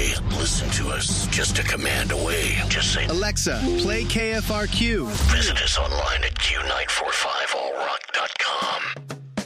Hey, listen to us just a command away. Just say, Alexa, play KFRQ. Visit us online at Q945allrock.com.